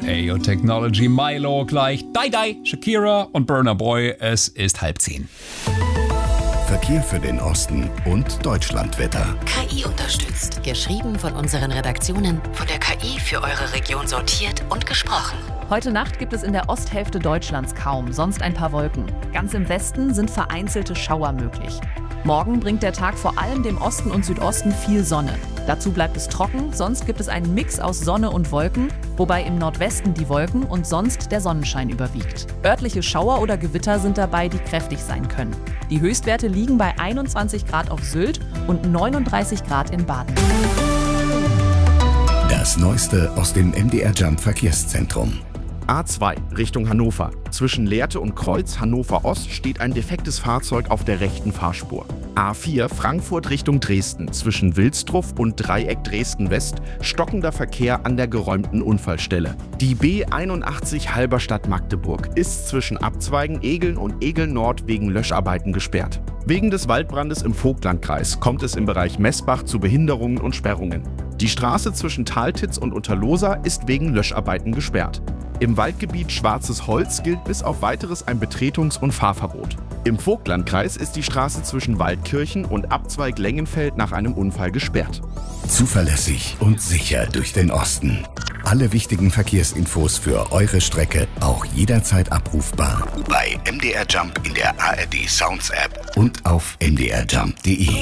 Ayo Technology, Milo gleich, Dai, Shakira und Burna Boy. Es ist 9:30. Verkehr für den Osten und Deutschlandwetter. KI unterstützt. Geschrieben von unseren Redaktionen, von der KI für eure Region sortiert und gesprochen. Heute Nacht gibt es in der Osthälfte Deutschlands kaum, sonst ein paar Wolken. Ganz im Westen sind vereinzelte Schauer möglich. Morgen bringt der Tag vor allem dem Osten und Südosten viel Sonne. Dazu bleibt es trocken, sonst gibt es einen Mix aus Sonne und Wolken, wobei im Nordwesten die Wolken und sonst der Sonnenschein überwiegt. Örtliche Schauer oder Gewitter sind dabei, die kräftig sein können. Die Höchstwerte liegen bei 21 Grad auf Sylt und 39 Grad in Baden. Das Neueste aus dem MDR Jump Verkehrszentrum. A2 Richtung Hannover. Zwischen Lehrte und Kreuz Hannover Ost steht ein defektes Fahrzeug auf der rechten Fahrspur. A4 Frankfurt Richtung Dresden. Zwischen Wilstruff und Dreieck Dresden West stockender Verkehr an der geräumten Unfallstelle. Die B81 Halberstadt Magdeburg ist zwischen Abzweigen Egeln und Egeln Nord wegen Löscharbeiten gesperrt. Wegen des Waldbrandes im Vogtlandkreis kommt es im Bereich Messbach zu Behinderungen und Sperrungen. Die Straße zwischen Taltitz und Unterlosa ist wegen Löscharbeiten gesperrt. Im Waldgebiet Schwarzes Holz gilt bis auf Weiteres ein Betretungs- und Fahrverbot. Im Vogtlandkreis ist die Straße zwischen Waldkirchen und Abzweig Lengenfeld nach einem Unfall gesperrt. Zuverlässig und sicher durch den Osten. Alle wichtigen Verkehrsinfos für eure Strecke auch jederzeit abrufbar bei MDR Jump in der ARD Sounds App und auf mdrjump.de.